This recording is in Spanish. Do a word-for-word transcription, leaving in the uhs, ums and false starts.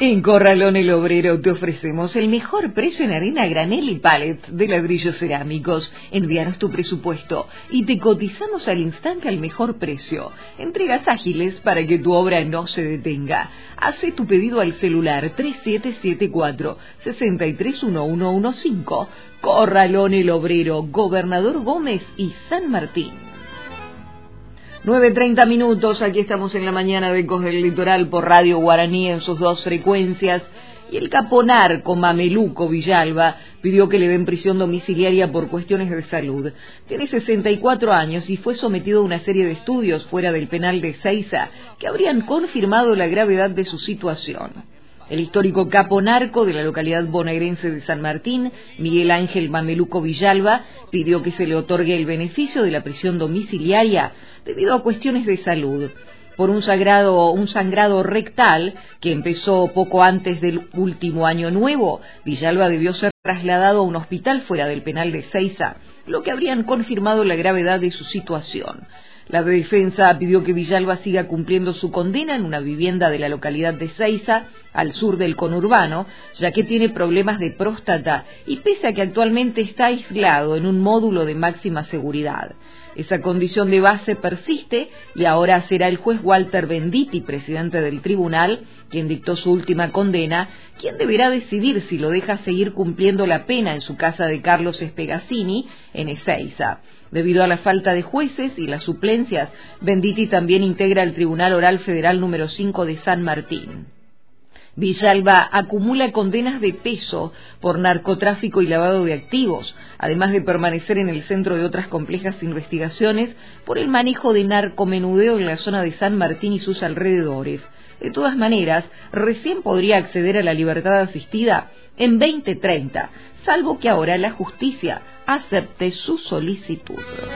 En Corralón El Obrero te ofrecemos el mejor precio en arena granel y pallet de ladrillos cerámicos. Envíanos tu presupuesto y te cotizamos al instante al mejor precio. Entregas ágiles para que tu obra no se detenga. Hace tu pedido al celular tres siete siete cuatro, seis tres uno uno uno cinco. Corralón El Obrero, Gobernador Gómez y San Martín. nueve treinta minutos, aquí estamos en la mañana de Ecos del Litoral por Radio Guaraní en sus dos frecuencias. Y el caponarco Mameluco Villalba pidió que le den prisión domiciliaria por cuestiones de salud. Tiene sesenta y cuatro años y fue sometido a una serie de estudios fuera del penal de Ezeiza que habrían confirmado la gravedad de su situación. El histórico caponarco de la localidad bonaerense de San Martín, Miguel Ángel Mameluco Villalba, pidió que se le otorgue el beneficio de la prisión domiciliaria debido a cuestiones de salud. Por un sangrado, un sangrado rectal que empezó poco antes del último año nuevo, Villalba debió ser trasladado a un hospital fuera del penal de Ezeiza, lo que habrían confirmado la gravedad de su situación. La defensa pidió que Villalba siga cumpliendo su condena en una vivienda de la localidad de Ezeiza, al sur del conurbano, ya que tiene problemas de próstata y pese a que actualmente está aislado en un módulo de máxima seguridad. Esa condición de base persiste y ahora será el juez Walter Venditti, presidente del tribunal, quien dictó su última condena, quien deberá decidir si lo deja seguir cumpliendo la pena en su casa de Carlos Espegazzini, en Ezeiza. Debido a la falta de jueces y las suplencias, Venditti también integra el Tribunal Oral Federal número cinco de San Martín. Villalba acumula condenas de peso por narcotráfico y lavado de activos, además de permanecer en el centro de otras complejas investigaciones por el manejo de narcomenudeo en la zona de San Martín y sus alrededores. De todas maneras, recién podría acceder a la libertad asistida en veinte treinta, salvo que ahora la justicia acepte su solicitud.